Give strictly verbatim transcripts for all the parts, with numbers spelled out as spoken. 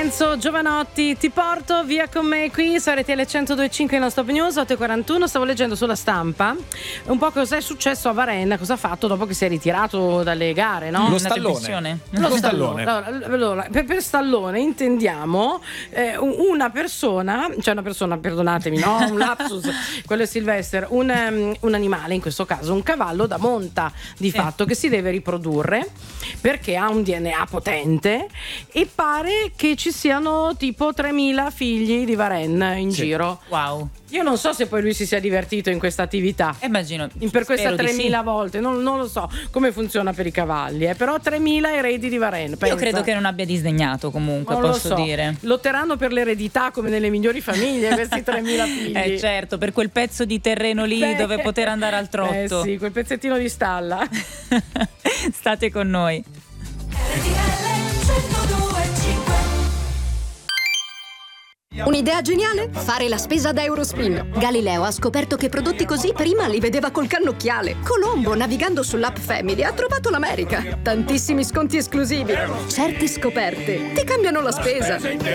Enzo Giovanotti, ti porto via con me qui su R T L centodue e cinque in Non Stop News, otto e quarantuno. Stavo leggendo sulla stampa un po' cosa è successo a Varenne, cosa ha fatto dopo che si è ritirato dalle gare, no? Lo stallone. Lo, Lo stallone. Allora, allora, per, per stallone intendiamo eh, una persona, cioè una persona, perdonatemi, no? Un lapsus, quello è Sylvester, un, um, un animale, in questo caso un cavallo da monta, di fatto, eh. che si deve riprodurre perché ha un D N A potente e pare che ci siano tipo tremila figli di Varenne in sì. giro. Wow. Io non so se poi lui si sia divertito in questa attività. Immagino. In per questa tremila sì. volte. Non, non lo so come funziona per i cavalli, eh. Però tremila eredi di Varenne. Io credo che non abbia disdegnato comunque, non posso lo so. dire. Lotteranno per l'eredità come nelle migliori famiglie questi tremila figli. Eh certo, per quel pezzo di terreno lì Beh, dove poter andare al trotto. Eh sì, quel pezzettino di stalla. State con noi. Un'idea geniale? Fare la spesa da Eurospin. Galileo ha scoperto che prodotti così prima li vedeva col cannocchiale. Colombo, navigando sull'app Family, ha trovato l'America. Tantissimi sconti esclusivi. Certe scoperte ti cambiano la spesa.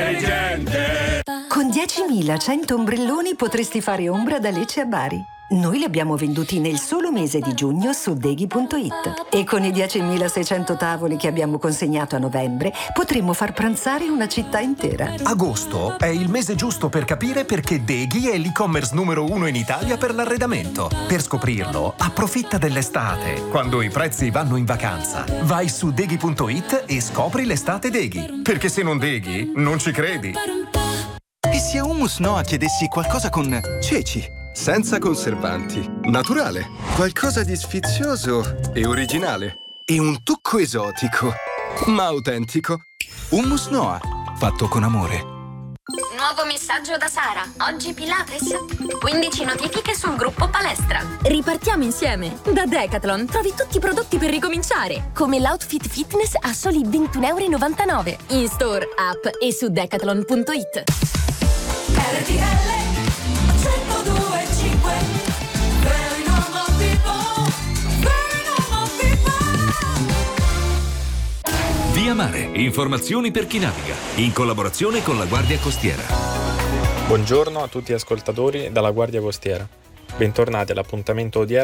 Con diecimilacento ombrelloni potresti fare ombra da Lecce a Bari. Noi li abbiamo venduti nel solo mese di giugno su deghi punto it e con i diecimilaseicento tavoli che abbiamo consegnato a novembre potremmo far pranzare una città intera. Agosto è il mese giusto per capire perché Deghi è l'e-commerce numero uno in Italia per l'arredamento. Per scoprirlo, approfitta dell'estate, quando i prezzi vanno in vacanza. Vai su deghi punto it e scopri l'estate Deghi, perché se non Deghi, non ci credi. E se a Hummus Noa chiedessi qualcosa con ceci? Senza conservanti, naturale, qualcosa di sfizioso e originale e un tocco esotico, ma autentico. Hummus Noa, fatto con amore. Nuovo messaggio da Sara. Oggi Pilates. quindici notifiche sul gruppo palestra. Ripartiamo insieme. Da Decathlon trovi tutti i prodotti per ricominciare, come l'outfit fitness a soli ventuno e novantanove euro. In store, app e su decathlon punto it. R T L centodue e cinque. Very normal people. Very normal people. Via Mare, informazioni per chi naviga, in collaborazione con la Guardia Costiera. Buongiorno a tutti gli ascoltatori dalla Guardia Costiera. Bentornati all'appuntamento odierno